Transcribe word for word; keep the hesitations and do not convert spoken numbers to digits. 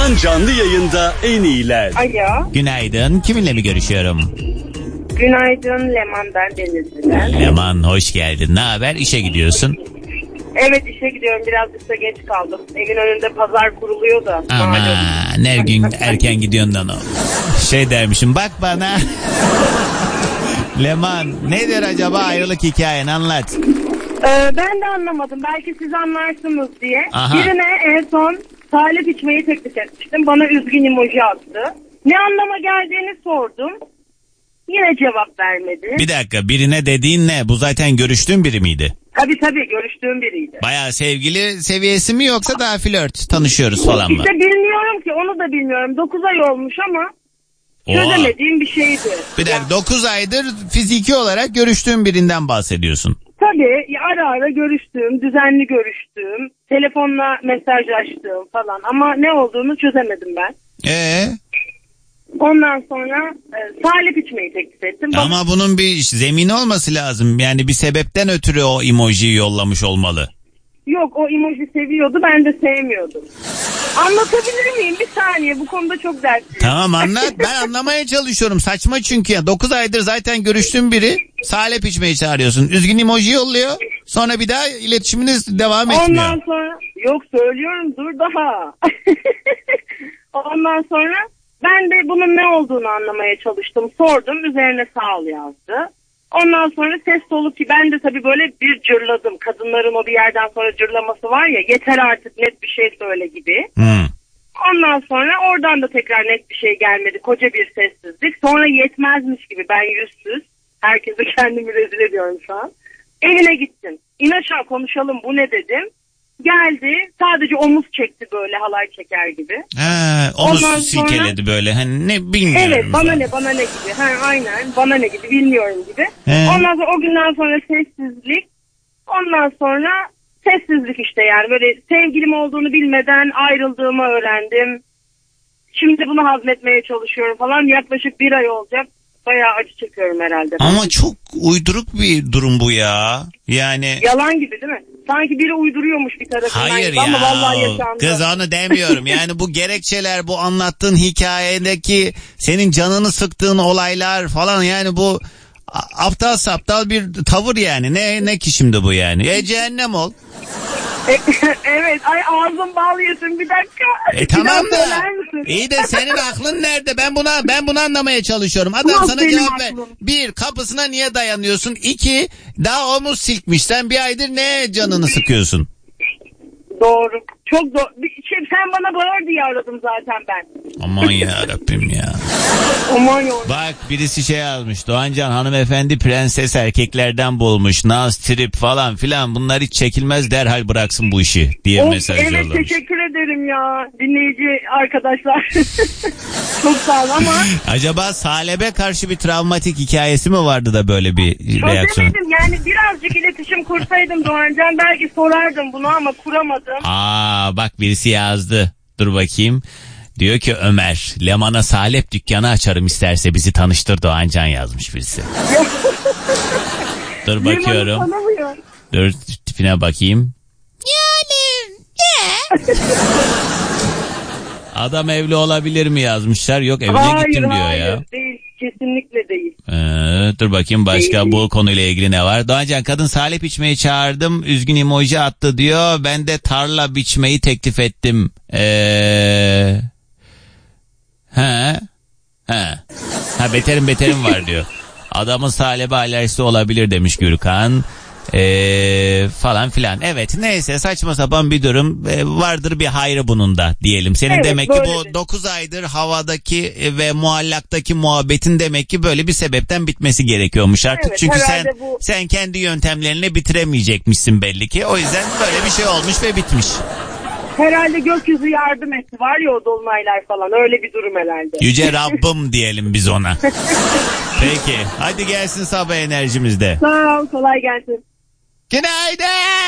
an canlı yayında en iyiler. Alo. Günaydın. Kiminle mi görüşüyorum? Günaydın, Leman'dan, Denizli'den. Leman, hoş geldin. Ne haber? İşe gidiyorsun. Evet, işe gidiyorum. Birazcık da geç kaldım. Evin önünde pazar kuruluyor da. Aman, her gün erken gidiyorsun lan o. Şey dermişim, bak bana. Leman, nedir acaba ayrılık hikayen, anlat. Ee, ben de anlamadım. Belki siz anlarsınız diye. Aha. Birine en son salep içmeyi teklif etmiştim. Bana üzgün emoji attı. Ne anlama geldiğini sordum. Yine cevap vermedi. Bir dakika, birine dediğin ne? Bu zaten görüştüğün biri miydi? Tabii tabii, görüştüğüm biriydi. Bayağı sevgili seviyesi mi yoksa daha flört, tanışıyoruz falan mı? İşte bilmiyorum ki, onu da bilmiyorum. dokuz ay olmuş ama çözemediğim bir şeydi. Bir dakika, dokuz aydır fiziki olarak görüştüğün birinden bahsediyorsun. Tabii ara ara görüştüğüm, düzenli görüştüğüm, telefonla mesajlaştığım falan ama ne olduğunu çözemedim ben. Ee? Ondan sonra e, salep içmeyi teklif ettim. Ama Bak- bunun bir zemini olması lazım. Yani bir sebepten ötürü o emojiyi yollamış olmalı. Yok, o emoji seviyordu, ben de sevmiyordum. Anlatabilir miyim? Bir saniye, bu konuda çok dertliyim. Tamam, anlat. Ben anlamaya çalışıyorum. Saçma çünkü ya. dokuz aydır zaten görüştüğün biri salep içmeyi çağırıyorsun. Üzgün emoji yolluyor. Sonra bir daha iletişiminiz devam etmiyor. Ondan sonra yok, söylüyorum, dur daha. Ondan sonra ben de bunun ne olduğunu anlamaya çalıştım. Sordum, üzerine sağ ol yazdı. Ondan sonra ses solup ki ben de tabii böyle bir cırladım. Kadınların o bir yerden sonra cırlaması var ya, yeter artık, net bir şey söyle gibi. Hmm. Ondan sonra oradan da tekrar net bir şey gelmedi. Koca bir sessizlik. Sonra yetmezmiş gibi ben yüzsüz. Herkese kendimi rezil ediyorum şu an. Evine gittim. İn aşağı konuşalım, bu ne dedim. Geldi, sadece omuz çekti böyle halay çeker gibi. Ha, omuz Ondan silkeledi sonra, böyle, hani ne bilmiyorum. Evet, bana ne bana ne gibi. Ha, aynen, bana ne gibi, bilmiyorum gibi. He. Ondan sonra o günden sonra sessizlik. Ondan sonra sessizlik işte, yani böyle sevgilim olduğunu bilmeden ayrıldığımı öğrendim. Şimdi bunu hazmetmeye çalışıyorum falan. Yaklaşık bir ay olacak. Bayağı acı çekiyorum herhalde. Ama çok uyduruk bir durum bu ya. Yani yalan gibi değil mi? Sanki biri uyduruyormuş bir tarafından. hayır gibi. Ama vallahi ya, yaşandı. kız onu demiyorum. Yani bu gerekçeler, bu anlattığın hikayedeki senin canını sıktığın olaylar falan, yani bu aptal saptal bir tavır yani. Ne ne ki şimdi bu yani? E cehennem ol. Evet, ay ağzım bal yesin, bir dakika. E tamam da da. iyi de senin aklın nerede? Ben buna ben bunu anlamaya çalışıyorum. Adam Nasıl sana benim cevap ver. aklım? Bir, kapısına niye dayanıyorsun? İki, daha omuz silkmiş. Sen bir aydır ne canını sıkıyorsun? Doğru. Çok doğru. Şey, sen bana bağır diye aradım zaten ben. Aman ya Rabbim ya. Aman ya. Bak birisi şey yazmış. Doğancan hanımefendi prenses erkeklerden bulmuş. Naz, trip falan filan, bunlar hiç çekilmez, derhal bıraksın bu işi diye Of, mesaj evet, yollamış. teşekkür ederim ya dinleyici arkadaşlar. Çok sağ ol ama. Acaba salebe karşı bir travmatik hikayesi mi vardı da böyle bir reaksiyon? Çözemedim yani, birazcık iletişim kursaydım Doğancan belki sorardım bunu ama kuramadım. Aa bak birisi yazdı. Dur bakayım. Diyor ki Ömer, Leman'a salep dükkanı açarım, isterse bizi tanıştır Doğancan yazmış birisi. Dur bakıyorum. Dur tipine bakayım. Yani ne? Adam evli olabilir mi yazmışlar. Yok, evine hayır, gittim diyor hayır, ya. Değil, kesinlikle değil. Ee, dur bakayım başka değil, bu konuyla ilgili ne var? Doğancan, kadın salep içmeyi çağırdım, üzgün emoji attı diyor. Ben de tarla biçmeyi teklif ettim. Eee... He. He. Ha beterim beterim var diyor. Adamın salebe alerjisi olabilir demiş Gürkan. Ee, falan filan. Evet, neyse, saçma sapan bir durum. Ee, vardır bir hayrı bunun da diyelim. Senin evet, demek ki bu böyledir. dokuz aydır havadaki ve muallaktaki muhabbetin demek ki böyle bir sebepten bitmesi gerekiyormuş artık. Evet, çünkü sen bu... sen kendi yöntemlerini bitiremeyecekmişsin belli ki. O yüzden böyle bir şey olmuş ve bitmiş. Herhalde gökyüzü yardım etti, var ya o dolunaylar falan, öyle bir durum herhalde. Yüce Rabbim diyelim biz ona. Peki hadi gelsin sabah enerjimizde. Sağ ol, kolay gelsin. Günaydın.